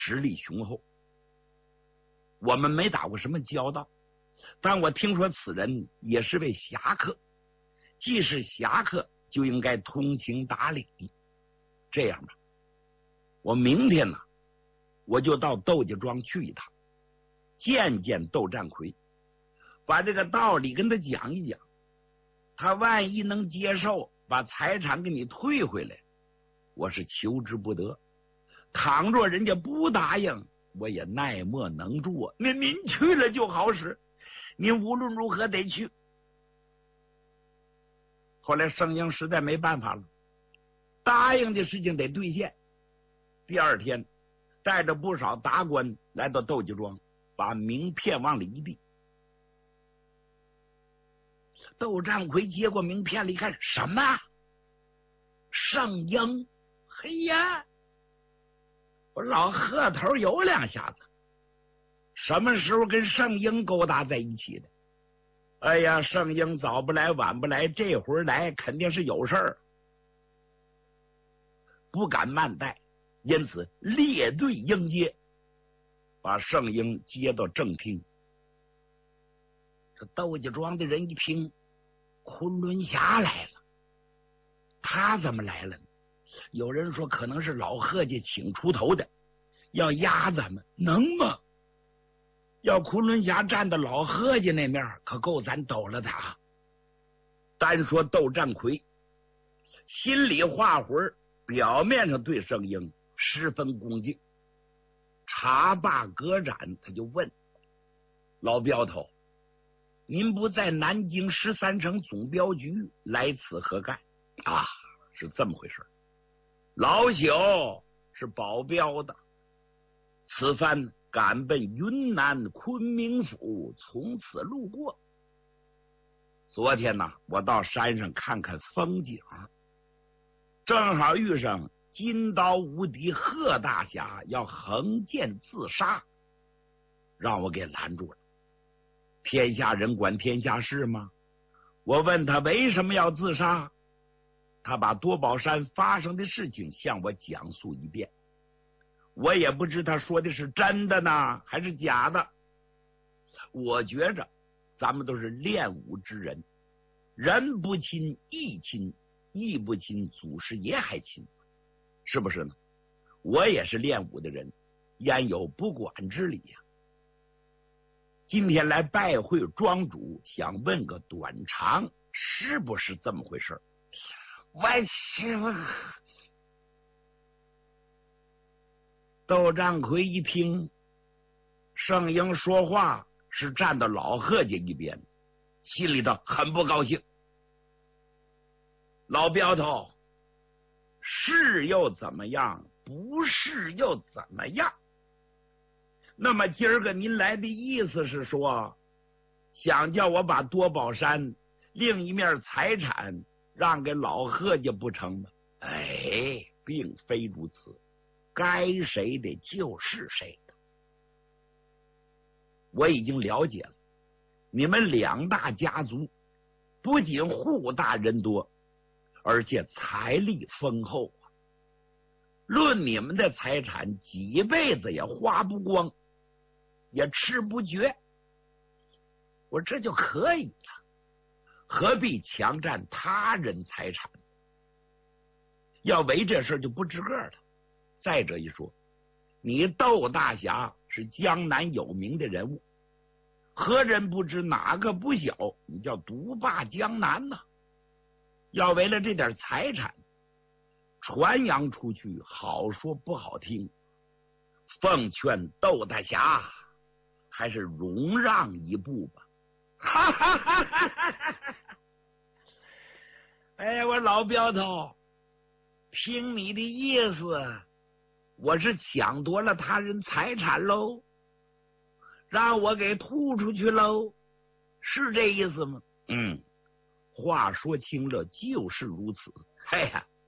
实力雄厚。我们没打过什么交道，但我听说此人也是位侠客，既是侠客，就应该通情达理。这样吧，我明天呢，我就到窦家庄去一趟，见见窦占魁，把这个道理跟他讲一讲。他万一能接受，把财产给你退回来，我是求之不得；倘若人家不答应，我也耐莫能助啊。您去了就好使，您无论如何得去。后来盛英实在没办法了，答应的事情得兑现。第二天带着不少达官来到窦家庄，把名片往里一递。窦占魁接过名片了一看，什么？盛英？嘿呀，我老贺头有两下子，什么时候跟盛英勾搭在一起的？哎呀，盛英早不来晚不来，这会儿来肯定是有事儿，不敢慢待，因此列队迎接，把盛英接到正厅。这窦家庄的人一听，昆仑侠来了，他怎么来了呢？有人说可能是老贺家请出头的，要压咱们，能吗？要昆仑侠站到老贺家那面，可够咱抖了的啊！单说窦占魁，心里话魂，表面上对盛英十分恭敬。茶罢歌盏，他就问老镖头，您不在南京13省总镖局，来此何干？啊，是这么回事。老朽是保镖的，此番赶奔云南昆明府，从此路过。昨天呢，我到山上看看风景，正好遇上金刀无敌贺大侠要横剑自杀，让我给拦住了。天下人管天下事吗？我问他为什么要自杀，他把多宝山发生的事情向我讲述一遍。我也不知他说的是真的呢还是假的。我觉着咱们都是练武之人，人不亲义亲，义不亲祖师爷还亲，是不是呢？我也是练武的人，焉有不管之理呀？今天来拜会庄主，想问个短长，是不是这么回事？万师傅。窦占魁一听盛英说话是站到老贺家一边，心里头很不高兴。老镖头，是又怎么样，不是又怎么样？那么今儿个您来的意思是说，想叫我把多宝山另一面财产让给老贺家不成吗？哎，并非如此，该谁的就是谁的。我已经了解了，你们两大家族不仅户大人多，而且财力丰厚啊！论你们的财产，几辈子也花不光，也吃不绝。我这就可以了，何必强占他人财产？要为这事就不值个了。再者一说，你窦大侠是江南有名的人物，何人不知哪个不小？你叫独霸江南呢？要为了这点财产传扬出去，好说不好听，奉劝窦大侠还是容让一步吧。哈哈哈哈哈哈！哎，我老镖头，听你的意思，我是抢夺了他人财产喽，让我给吐出去喽，是这意思吗？话说清了，就是如此。哎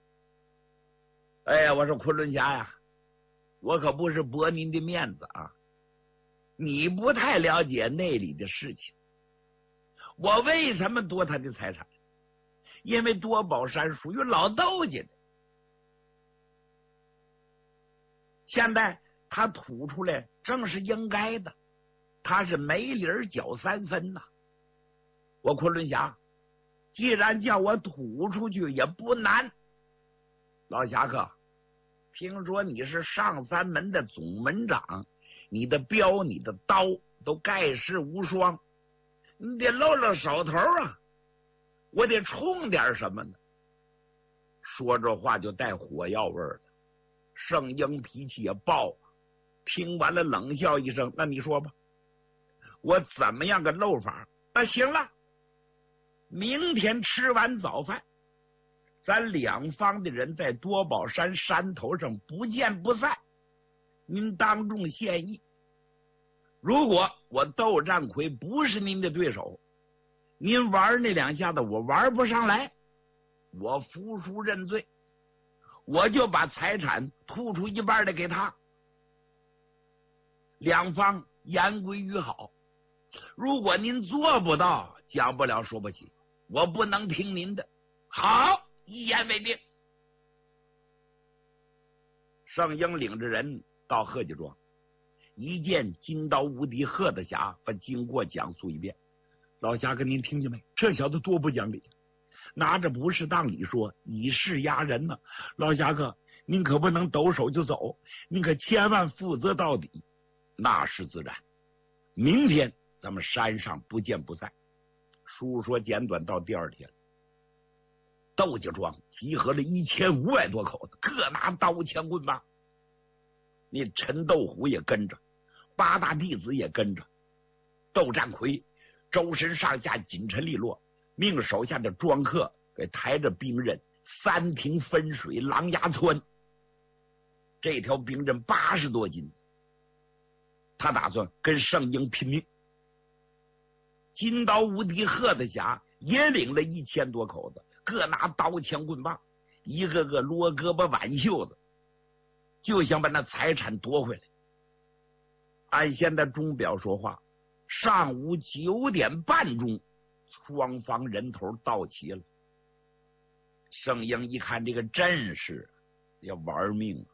呀，我说昆仑侠呀，我可不是驳您的面子啊，你不太了解内里的事情。我为什么夺他的财产？因为多宝山属于老窦家的，现在他吐出来正是应该的，他是没理搅3分呐。我昆仑侠，既然叫我吐出去也不难。老侠客，听说你是上3门的总门长，你的镖你的刀都盖世无双，你得露露手头啊，我得冲点什么呢？说这话就带火药味了。圣婴脾气也爆，听完了冷笑一声，那你说吧，我怎么样个漏法？行了，明天吃完早饭，咱两方的人在多宝山山头上不见不散。您当众献议，如果我窦占魁不是您的对手，您玩那2下子我玩不上来，我服输认罪，我就把财产吐出一半的给他。两方言归于好。如果您做不到，讲不了说不起，我不能听您的。好，一言为定。圣婴领着人到贺家庄，一见金刀无敌贺德侠，把经过讲述一遍。老侠跟您听见没？这小子多不讲理，拿着不是当理说，以势压人呢。老侠客，您可不能抖手就走，您可千万负责到底。那是自然，明天咱们山上不见不散。书说简短，到第2天，窦家庄集合了1500多口子，各拿刀枪棍棒。你陈斗虎也跟着，8大弟子也跟着，窦占魁周身上下紧沉利落，命手下的庄客给抬着兵刃3亭分水狼牙窜。这条兵刃80多斤，他打算跟圣婴拼命。金刀无敌贺德侠也领了1000多口子，各拿刀枪棍棒，一个个撸胳膊挽袖子，就想把那财产夺回来。按现在钟表说话，上午9点半钟，双方人头到齐了。圣婴一看这个阵势，要玩命，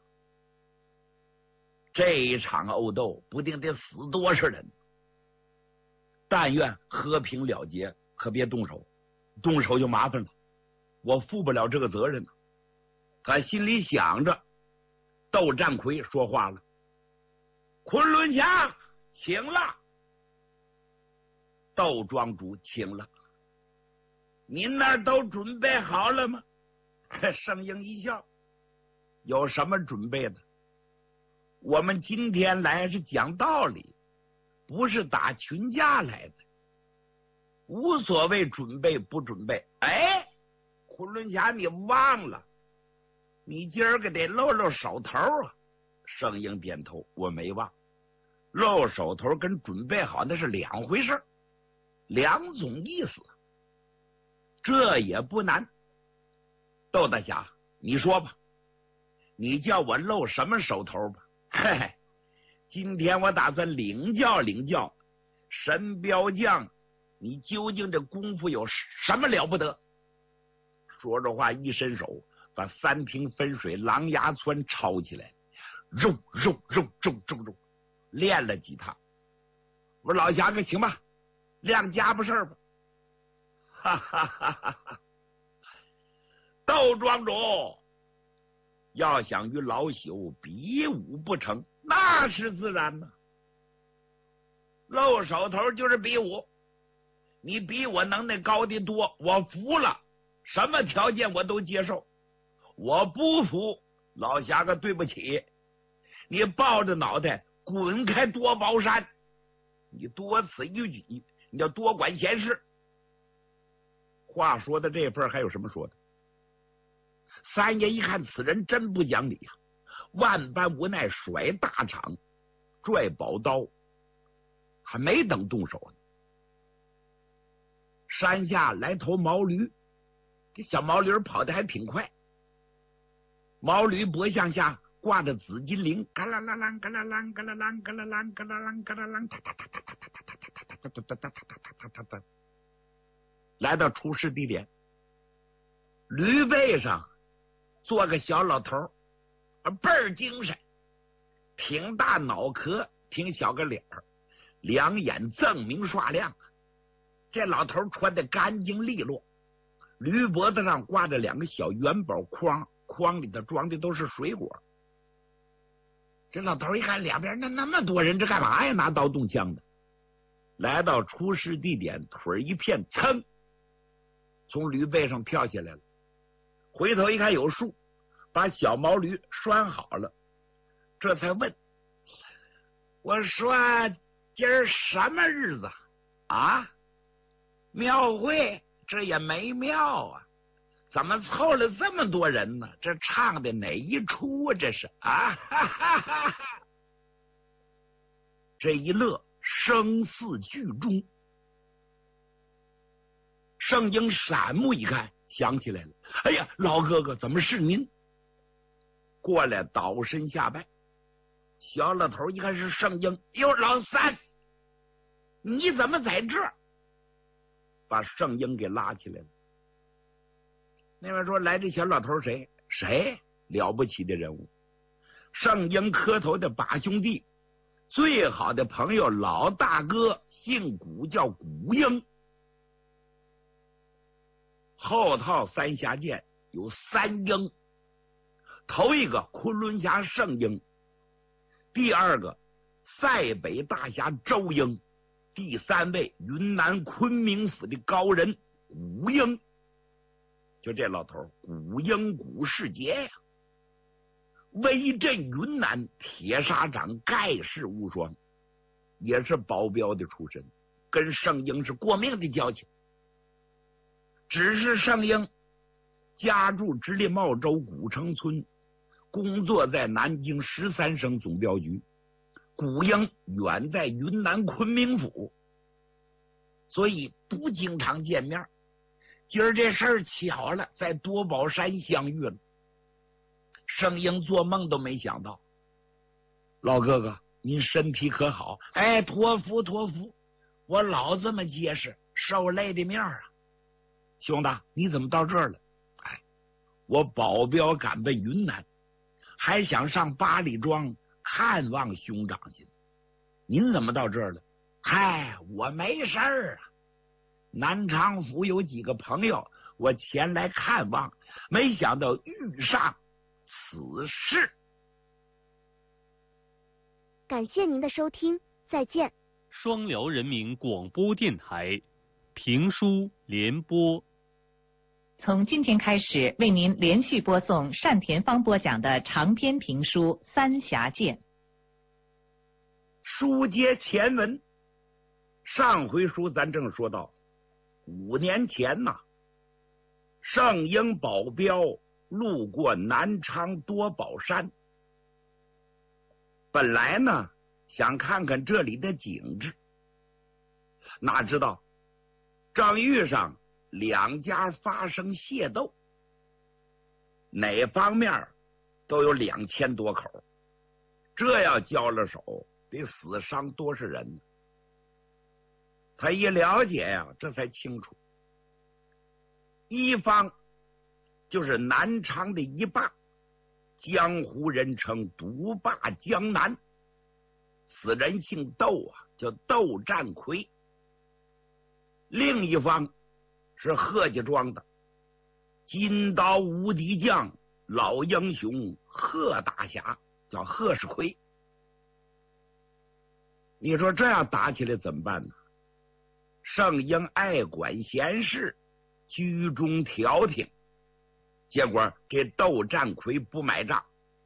这一场殴斗不定得死多少人。但愿和平了结，可别动手，动手就麻烦了，我负不了这个责任。他心里想着。窦占魁说话了：“昆仑侠，请了。”窦庄主请了。您那儿都准备好了吗？圣婴一笑：“有什么准备的？我们今天来是讲道理，不是打群架来的，无所谓准备不准备。”哎，昆仑侠，你忘了，你今儿个得露露手头啊！圣婴点头，我没忘。露手头跟准备好那是2回事，2种意思。这也不难。窦大侠，你说吧，你叫我露什么手头吧？嘿嘿，今天我打算领教领教神镖将，你究竟这功夫有什么了不得？说着话，一伸手把3亭分水狼牙窜抄起来，肉肉肉肉肉肉，练了几趟。我说老侠客，行吧，亮家伙事儿吧。哈哈哈哈哈！窦庄主要想与老朽比武不成，那是自然的。露手头就是比武，你比我能耐高的多，我服了，什么条件我都接受。我不服，老侠客对不起，你抱着脑袋滚开多宝山！你多此一举，你要多管闲事。话说的这份还有什么说的？三爷一看此人真不讲理呀，万般无奈，甩大场，拽宝刀，还没等动手呢，山下来头毛驴，这小毛驴跑得还挺快，毛驴脖向下挂着紫金铃，嘎啦啦啷，嘎啦啷，嘎啦啷，嘎啦啷，嘎啦啷，嘎啦啷，哒哒哒哒哒哒哒哒哒哒哒哒哒哒哒，来到出事地点，驴背上坐个小老头，倍儿精神， 挺大脑壳，挺小个脸儿，两眼锃明刷亮。这老头穿的干净利落，驴脖子上挂着两个小元宝筐，筐里头装的都是水果。这老头一看两边那么多人，这干嘛呀？拿刀动枪的。来到出事地点，腿一片，噌，从驴背上跳下来了。回头一看有树，把小毛驴拴好了，这才问：“我说今儿什么日子啊？庙会？这也没庙啊，怎么凑了这么多人呢？这唱的哪一出啊？这是啊！”哈哈哈哈，这一乐，声似剧中。圣婴闪目一看，想起来了，哎呀，老哥哥，怎么是您？过来倒身下拜。小老头一看是圣婴，哟，老三，你怎么在这儿？把圣婴给拉起来了。那边说来这小老头谁？谁？了不起的人物，圣婴磕头的把兄弟，最好的朋友，老大哥姓古，叫古婴。后套三峡剑有三婴，头一个昆仑峡圣婴，第二个塞北大侠周婴，第三位云南昆明府的高人古婴。就这老头古婴古世杰呀，威震云南，铁砂掌，盖世无双，也是保镖的出身，跟圣婴是过命的交情。只是圣婴家住直隶茂州古城村，工作在南京13省总镖局，古婴远在云南昆明府，所以不经常见面。今儿这事儿巧了，在多宝山相遇了。圣婴做梦都没想到，老哥哥您身体可好？哎，托福托福，我老这么结实，受累的面啊。兄弟，你怎么到这儿了？哎，我保镖赶奔云南，还想上八里庄看望兄长去。您怎么到这儿了？嗨，我没事儿啊。南昌府有几个朋友，我前来看望，没想到遇上此事。 感谢您的收听，再见。 双辽人民广播电台评书联播。 从今天开始，为您连续播送单田芳播讲的长篇评书《三峡剑》。 书接前文，上回书咱正说到5年前呐，圣婴保镖路过南昌多宝山，本来呢想看看这里的景致，哪知道正遇上两家发生械斗，哪方面都有2000多口，这要交了手，得死伤多少人呢？他一了解呀，这才清楚，一方就是南昌的一霸，江湖人称独霸江南，此人姓窦啊，叫窦占魁。另一方是贺家庄的金刀无敌将老英雄贺大侠，叫贺世奎。你说这样打起来怎么办呢？圣婴爱管闲事，居中调停，结果给窦占魁不买账，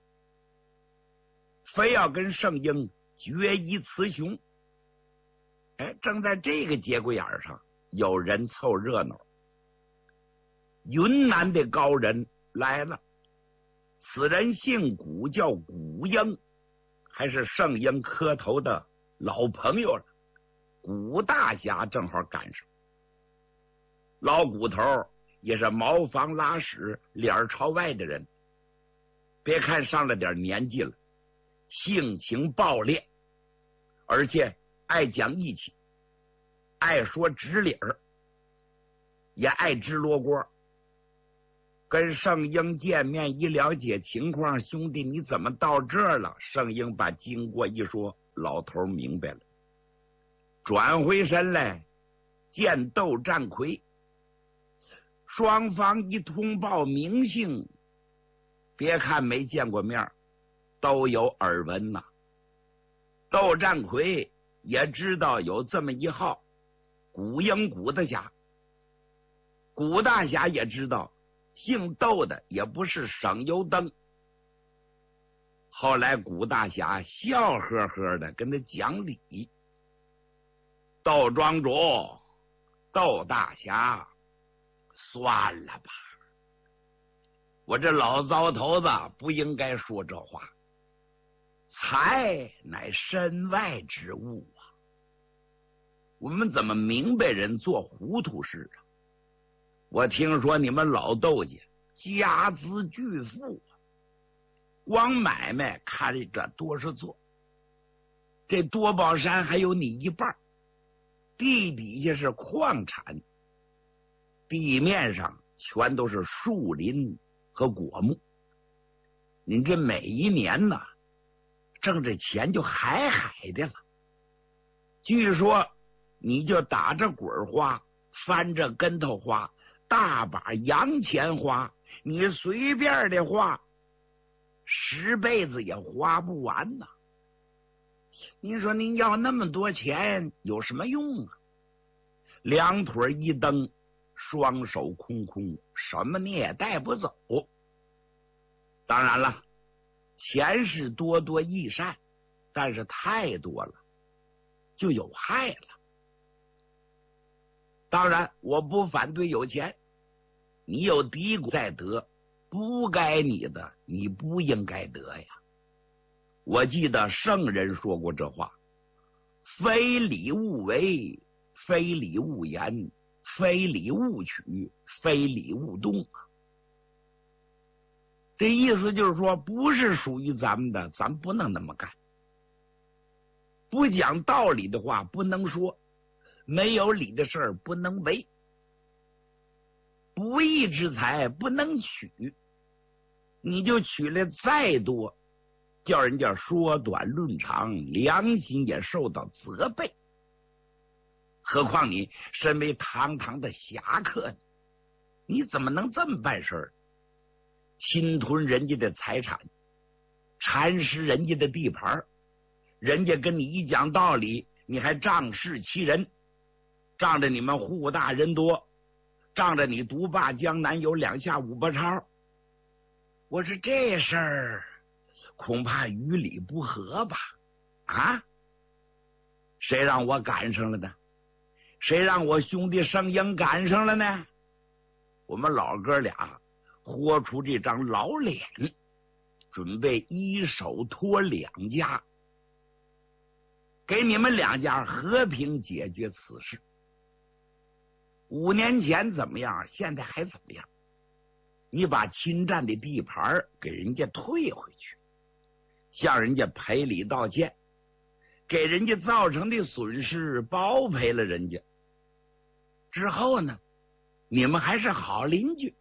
非要跟圣婴决一雌雄。哎，正在这个节骨眼上，有人凑热闹，云南的高人来了，此人姓古，叫古婴，还是圣婴磕头的老朋友了。古大侠正好赶上，老骨头也是茅房拉屎脸朝外的人，别看上了点年纪了，性情暴烈，而且爱讲义气，爱说直理儿，也爱支罗锅。 跟圣英见面一了解情况，兄弟你怎么到这儿了？圣英把经过一说，老头明白了，转回身来见窦占魁，双方一通报名姓，别看没见过面，都有耳闻呐。窦占魁也知道有这么一号古英古大侠，古大侠也知道姓窦的也不是省油灯。后来古大侠笑呵呵的跟他讲理，窦庄主，窦大侠，算了吧，我这老糟头子不应该说这话，财乃身外之物啊，我们怎么明白人做糊涂事啊？我听说你们老窦家家资巨富啊，光买卖看着多是做，这多宝山还有你一半，地底下是矿产，地面上全都是树林和果木，您这每一年呢挣这钱就海的了。据说你就打着滚花，翻着跟头花，大把洋钱花，你随便的花，10辈子也花不完呐。您说您要那么多钱有什么用啊？两腿一蹬，双手空空，什么你也带不走。当然了，钱是多多益善，但是太多了就有害了。当然我不反对有钱，你有低谷在得，不该你的你不应该得呀。我记得圣人说过这话，非礼勿为，非礼勿言，非礼勿取，非礼勿动。这意思就是说，不是属于咱们的咱不能那么干，不讲道理的话不能说，没有理的事儿不能为，不义之财不能取，你就取了再多，叫人家说短论长，良心也受到责备。何况你身为堂堂的侠客呢，你怎么能这么办事儿？侵吞人家的财产，蚕食人家的地盘，人家跟你一讲道理，你还仗势欺人，仗着你们户大人多，仗着你独霸江南有2下5把抄。我说这事儿恐怕于理不合吧？啊？谁让我赶上了呢？谁让我兄弟圣英赶上了呢？我们老哥俩豁出这张老脸，准备一手托2家，给你们2家和平解决此事。5年前怎么样，现在还怎么样？你把侵占的地盘给人家退回去，向人家赔礼道歉，给人家造成的损失包赔了人家。之后呢，你们还是好邻居。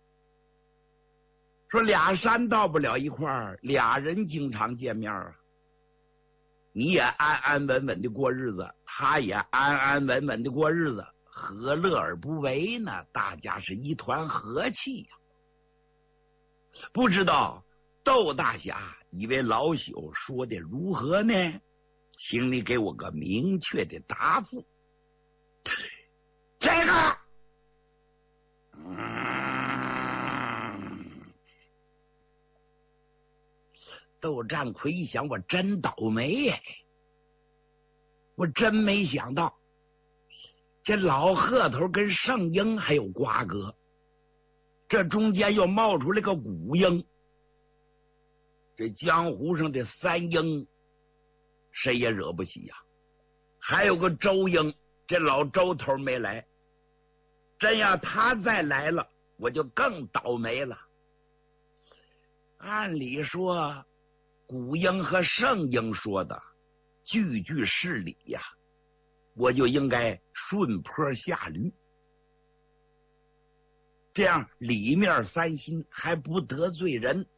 说俩山到不了一块儿，俩人经常见面啊。你也安安稳稳的过日子，他也安安稳稳的过日子，何乐而不为呢？大家是一团和气呀。不知道窦大侠以为老朽说的如何呢？请你给我个明确的答复。这个窦占魁一想，我真倒霉呀！我真没想到这老贺头跟圣英还有瓜葛，这中间又冒出来个古英，这江湖上的3英谁也惹不起呀。还有个周英，这老周头没来，真要他再来了，我就更倒霉了。按理说古英和圣英说的句句是理呀，我就应该顺坡下驴。 这样里面三心，还不得罪人。